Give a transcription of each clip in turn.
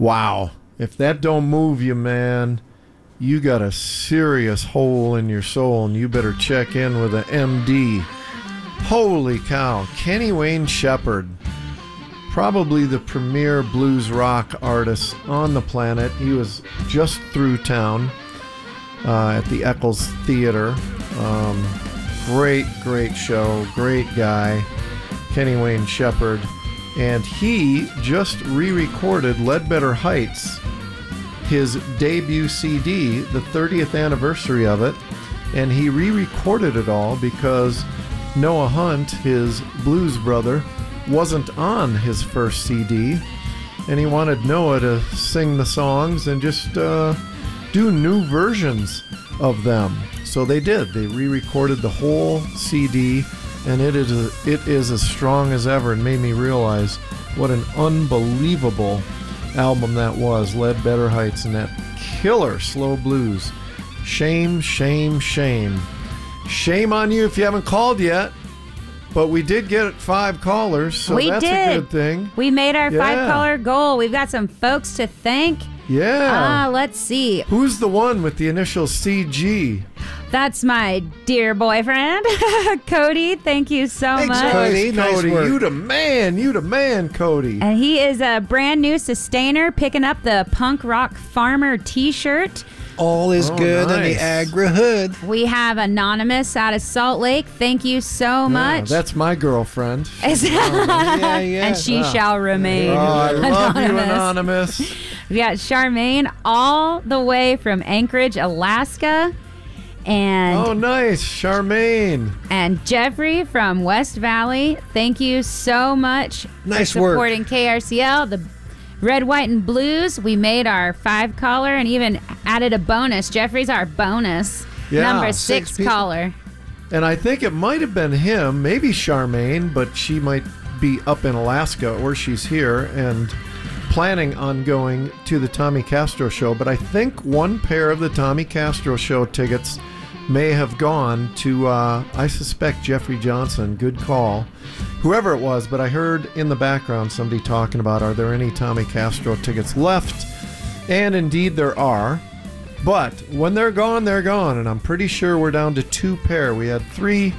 Wow. If that don't move you, man, you got a serious hole in your soul, and you better check in with an MD. Holy cow. Kenny Wayne Shepherd. Probably the premier blues rock artist on the planet. He was just through town at the Eccles Theater. Great show. Great guy. Kenny Wayne Shepherd. And he just re-recorded Ledbetter Heights, his debut CD, the 30th anniversary of it. And he re-recorded it all because Noah Hunt, his blues brother, wasn't on his first CD, and he wanted Noah to sing the songs and just do new versions of them. So they did. They re-recorded the whole CD, and it is as strong as ever, and made me realize what an unbelievable album that was, Ledbetter Heights, and that killer slow blues. Shame, shame, shame. Shame on you if you haven't called yet. But we did get 5 callers, so that's a good thing. We made our 5-caller goal. We've got some folks to thank. Yeah. Let's see. Who's the one with the initial CG? That's my dear boyfriend, Cody. Thank you so much. Cody, Nice work. You the man, Cody. And he is a brand new sustainer, picking up the Punk Rock Farmer t-shirt. All is good in the agri-hood. We have Anonymous out of Salt Lake. Thank you so much. That's my girlfriend. Yeah. And she shall remain. Oh, I love you, Anonymous. We got Charmaine all the way from Anchorage, Alaska. And oh, nice, Charmaine. And Jeffrey from West Valley. Thank you so much Nice for supporting KRCL, the Red, White, and Blues. We made our 5-caller and even added a bonus. Jeffrey's our bonus. Number 6 caller. And I think it might have been him, maybe Charmaine, but she might be up in Alaska, or she's here and planning on going to the Tommy Castro show. But I think one pair of the Tommy Castro show tickets may have gone to, I suspect, Jeffrey Johnson. Good call. Whoever it was, but I heard in the background somebody talking about, are there any Tommy Castro tickets left? And indeed there are. But when they're gone, they're gone. And I'm pretty sure we're down to 2 pair. We had 3,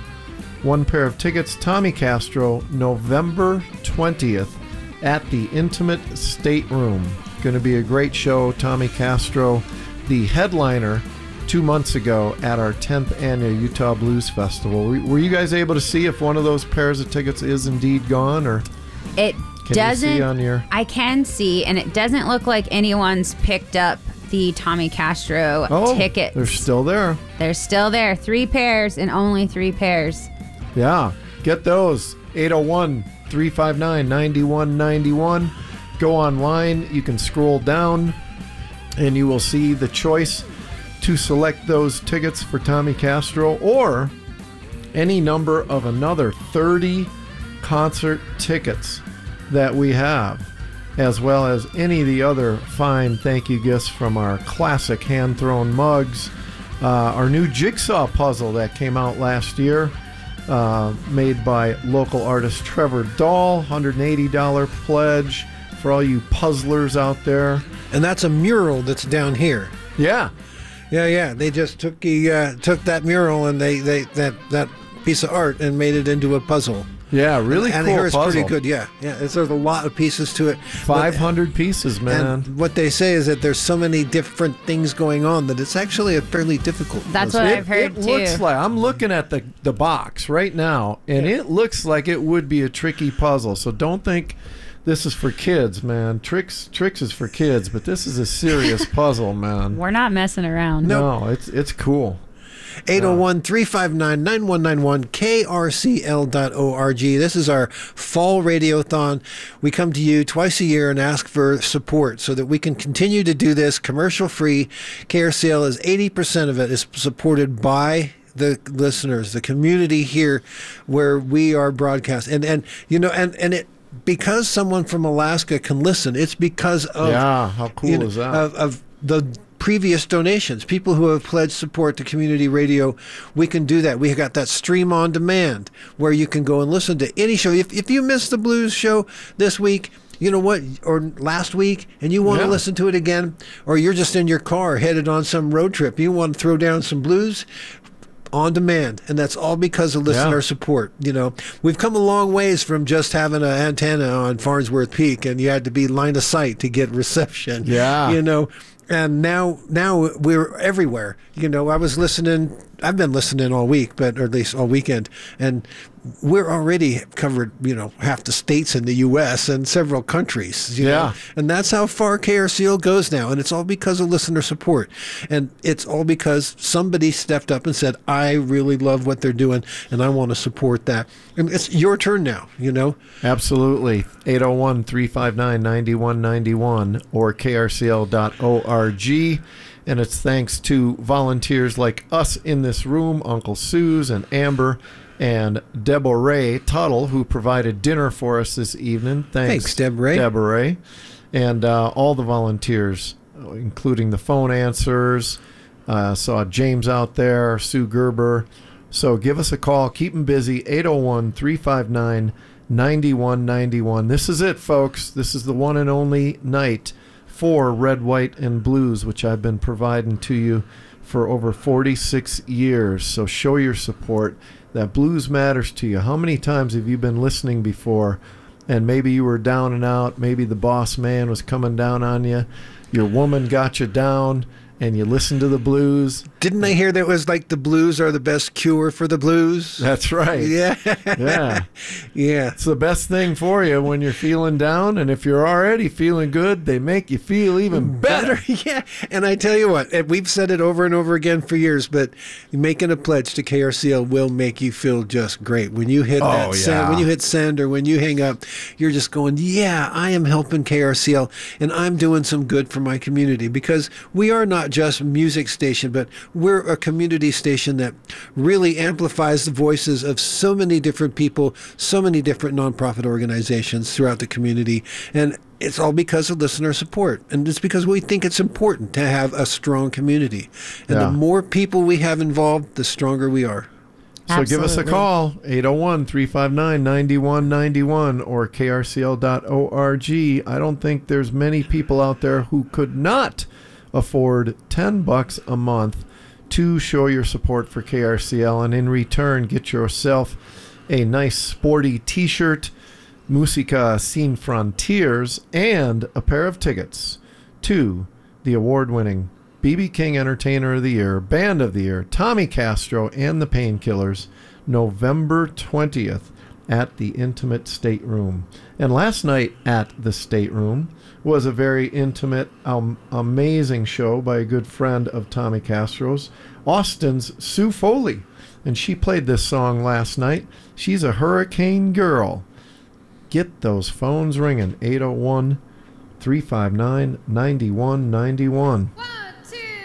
1 pair of tickets. Tommy Castro, November 20th at the Intimate Stateroom. Going to be a great show. Tommy Castro, the headliner 2 months ago at our 10th annual Utah Blues Festival. Were you guys able to see if one of those pairs of tickets is indeed gone, or it doesn't? You see on your... I can see, and it doesn't look like anyone's picked up the Tommy Castro tickets. They're still there. They're still there. 3 pairs and only 3 pairs. Yeah, get those. 801-359-9191. Go online. You can scroll down, and you will see the choice to select those tickets for Tommy Castro, or any number of another 30 concert tickets that we have, as well as any of the other fine thank you gifts from our classic hand-thrown mugs, our new jigsaw puzzle that came out last year, made by local artist Trevor Dahl, $180 pledge for all you puzzlers out there. And that's a mural that's down here. Yeah. Yeah. They just took that mural and they that piece of art and made it into a puzzle. Yeah, really and cool I hear it's puzzle. pretty good. Yeah. There's a lot of pieces to it. 500 pieces, man. And what they say is that there's so many different things going on that it's actually a fairly difficult That's puzzle. what I've heard it too. Looks like, I'm looking at the box right now, and it looks like it would be a tricky puzzle. So don't think this is for kids, man. Tricks is for kids, but this is a serious puzzle, man. We're not messing around. No, it's cool. 801-359-9191, krcl.org. This is our fall radiothon. We come to you twice a year and ask for support so that we can continue to do this commercial-free. KRCL is 80% of it is supported by the listeners, the community here where we are broadcast. And it, because someone from Alaska can listen, it's because of how cool is that? Of the previous donations, people who have pledged support to community radio. We can do that. We got that stream on demand where you can go and listen to any show. If you missed the blues show this week, you know what, or last week, and you want to listen to it again, or you're just in your car headed on some road trip, you want to throw down some blues, on demand, and that's all because of listener support. You know, we've come a long ways from just having an antenna on Farnsworth Peak, and you had to be line of sight to get reception. Yeah, you know, and now we're everywhere. You know, I've been listening all week, or at least all weekend, and we're already covered, you know, half the states in the U.S. and several countries. You know? And that's how far KRCL goes now. And it's all because of listener support. And it's all because somebody stepped up and said, I really love what they're doing, and I want to support that. And it's your turn now, you know? Absolutely. 801-359-9191 or krcl.org. And it's thanks to volunteers like us in this room, Uncle Suze and Amber, and Deborah Tuttle, who provided dinner for us this evening. Thanks Deborah. Deborah. And all the volunteers, including the phone answers. Saw James out there, Sue Gerber. So give us a call. Keep them busy. 801-359-9191. This is it, folks. This is the one and only night for Red, White, and Blues, which I've been providing to you for over 46 years. So show your support. That blues matters to you. How many times have you been listening before, and maybe you were down and out, maybe the boss man was coming down on you, your woman got you down, and you listened to the blues? Didn't I hear that was like the blues are the best cure for the blues? That's right. Yeah. Yeah. Yeah. It's the best thing for you when you're feeling down, and if you're already feeling good, they make you feel even better. Yeah. And I tell you what, we've said it over and over again for years, but making a pledge to KRCL will make you feel just great. When you hit send, when you hit send, or when you hang up, you're just going, yeah, I am helping KRCL, and I'm doing some good for my community, because we are not just a music station, but we're a community station that really amplifies the voices of so many different people, so many different nonprofit organizations throughout the community. And it's all because of listener support. And it's because we think it's important to have a strong community. And the more people we have involved, the stronger we are. So Absolutely. give us a call, 801-359-9191 or krcl.org. I don't think there's many people out there who could not afford $10 a month to show your support for KRCL, and in return get yourself a nice sporty t-shirt, Musica Sin Frontiers, and a pair of tickets to the award-winning B.B. King Entertainer of the Year, Band of the Year, Tommy Castro and the Painkillers, November 20th at the Intimate Stateroom. And last night at the Stateroom was a very intimate, amazing show by a good friend of Tommy Castro's, Austin's Sue Foley. And she played this song last night. She's a hurricane girl. Get those phones ringing, 801-359-9191.